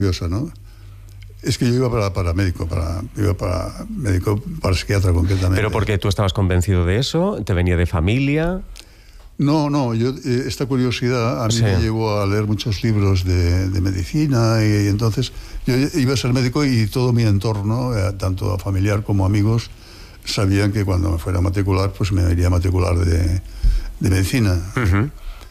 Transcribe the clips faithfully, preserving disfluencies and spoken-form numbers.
curiosa, ¿no? Es que yo iba para, para médico, para, iba para médico, para psiquiatra concretamente. ¿Pero porque tú estabas convencido de eso? ¿Te venía de familia? No, no, yo, eh, esta curiosidad a mí sí. me llevó a leer muchos libros de, de medicina y, y entonces yo iba a ser médico y todo mi entorno, eh, tanto familiar como amigos, sabían que cuando me fuera a matricular, pues me iría a matricular de, de medicina. Uh-huh.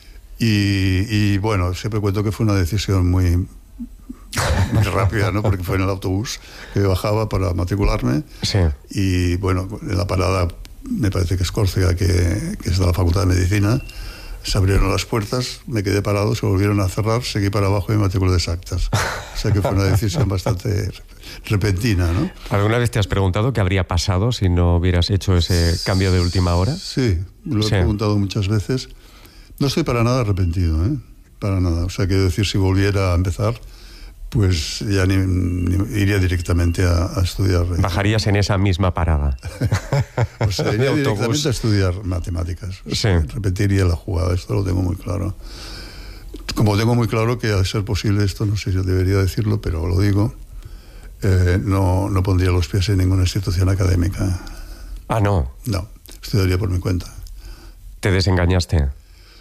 y, y bueno, siempre cuento que fue una decisión muy, muy rápida, ¿no? Porque fue en el autobús que bajaba para matricularme. Sí. Y bueno, en la parada, me parece que es Córcega, que, que es de la Facultad de Medicina, se abrieron las puertas, me quedé parado, se volvieron a cerrar, seguí para abajo y me matriculé de exactas. O sea que fue una decisión bastante repentina, ¿no? ¿Alguna vez te has preguntado qué habría pasado si no hubieras hecho ese cambio de última hora? Sí, lo he sí. preguntado muchas veces. No estoy para nada arrepentido, ¿eh? Para nada. O sea, quiero decir, si volviera a empezar, pues ya ni, ni iría directamente a, a estudiar. ¿Bajarías en esa misma parada? O sea, iría directamente a estudiar matemáticas. Sí. Repetiría la jugada, esto lo tengo muy claro. Como tengo muy claro que al ser posible esto, no sé si debería decirlo, pero lo digo, eh, no, no pondría los pies en ninguna institución académica. Ah, ¿no? No, estudiaría por mi cuenta. ¿Te desengañaste?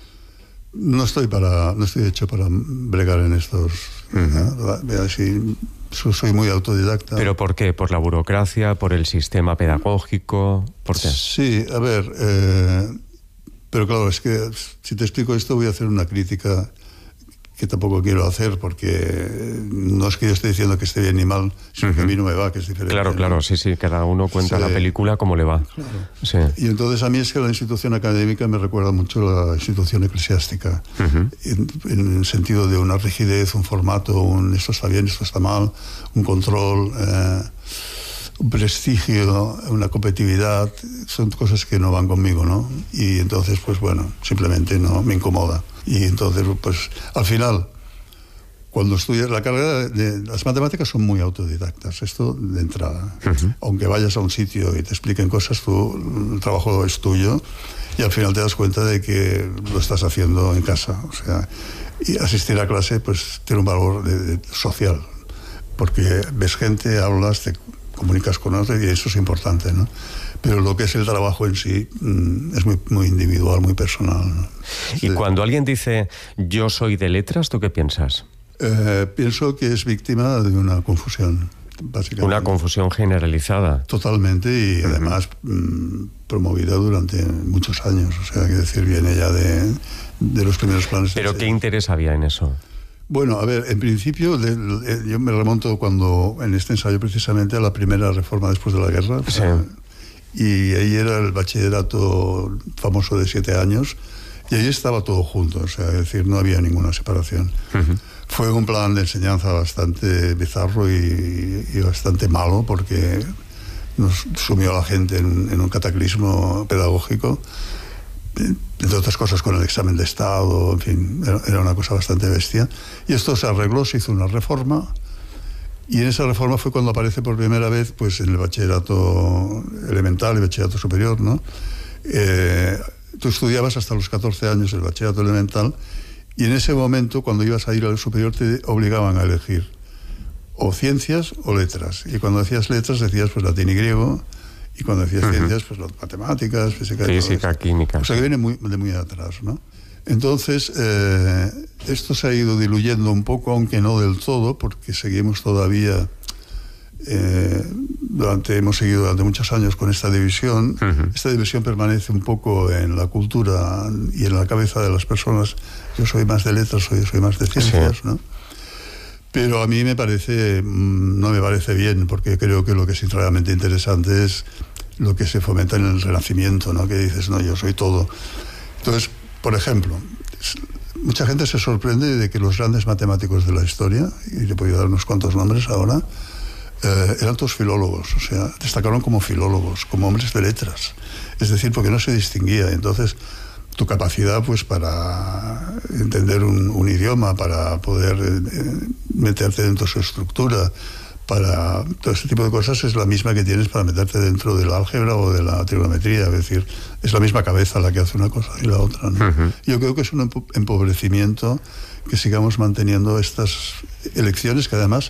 No estoy para, no estoy hecho para bregar en estos. Uh-huh. ¿no? Así, soy muy autodidacta. ¿Pero por qué? ¿Por la burocracia? ¿Por el sistema pedagógico? ¿Por qué? Sí, a ver, eh, pero claro, es que si te explico esto voy a hacer una crítica que tampoco quiero hacer, porque no es que yo esté diciendo que esté bien ni mal, sino uh-huh. que a mí no me va, que es diferente. Claro, claro, ¿no? sí, sí, cada uno cuenta sí. la película como le va. Claro. Sí. Y entonces a mí es que la institución académica me recuerda mucho a la institución eclesiástica, uh-huh. en, en el sentido de una rigidez, un formato, un esto está bien, esto está mal, un control, eh, un prestigio, una competitividad, son cosas que no van conmigo, ¿no? Y entonces, pues bueno, simplemente no me incomoda. Y entonces, pues, al final, cuando estudias la carrera de, de las matemáticas son muy autodidactas, esto de entrada. Uh-huh. Aunque vayas a un sitio y te expliquen cosas, tú, el trabajo es tuyo y al final te das cuenta de que lo estás haciendo en casa. O sea, y asistir a clase, pues, tiene un valor de, de, social, porque ves gente, hablas, te comunicas con otros y eso es importante, ¿no? Pero lo que es el trabajo en sí mmm, es muy, muy individual, muy personal, ¿no? Y sí. Cuando alguien dice yo soy de letras, ¿tú qué piensas? Eh, pienso que es víctima de una confusión, básicamente. Una confusión generalizada. Totalmente, y uh-huh. además mmm, promovida durante muchos años, o sea, que decir, viene ya de, de los primeros planes. ¿Pero qué interés había en eso? Bueno, a ver, en principio de, de, yo me remonto cuando en este ensayo precisamente a la primera reforma después de la guerra. Sí. Y ahí era el bachillerato famoso de siete años y ahí estaba todo junto, o sea, es decir, no había ninguna separación. Uh-huh. Fue un plan de enseñanza bastante bizarro y, y bastante malo, porque nos sumió a la gente en, en un cataclismo pedagógico, entre otras cosas con el examen de Estado, en fin, era, era una cosa bastante bestia. Y esto se arregló, se hizo una reforma. Y en esa reforma fue cuando aparece por primera vez, pues, en el bachillerato elemental y bachillerato superior, ¿no? Eh, tú estudiabas hasta los catorce años el bachillerato elemental y en ese momento, cuando ibas a ir al superior, te obligaban a elegir o ciencias o letras. Y cuando decías letras, decías, pues, latín y griego, y cuando decías uh-huh. ciencias, pues, matemáticas, física... Física, química. O sea, que viene muy, de muy atrás, ¿no? Entonces, eh, esto se ha ido diluyendo un poco, aunque no del todo, porque seguimos todavía, eh, durante, hemos seguido durante muchos años con esta división. Uh-huh. Esta división permanece un poco en la cultura y en la cabeza de las personas. Yo soy más de letras, soy, soy más de ciencias, sí. ¿no? Pero a mí me parece, no me parece bien, porque creo que lo que es realmente interesante es lo que se fomenta en el Renacimiento, ¿no? Que dices, no, yo soy todo. Entonces, por ejemplo, mucha gente se sorprende de que los grandes matemáticos de la historia, y le puedo dar unos cuantos nombres ahora, eh, eran todos filólogos, o sea, destacaron como filólogos, como hombres de letras. Es decir, porque no se distinguía. Entonces, tu capacidad, pues, para entender un, un idioma, para poder eh, meterte dentro de su estructura, para todo este tipo de cosas es la misma que tienes para meterte dentro del álgebra o de la trigonometría, es decir, es la misma cabeza la que hace una cosa y la otra, ¿no? Uh-huh. Yo creo que es un empobrecimiento que sigamos manteniendo estas elecciones que además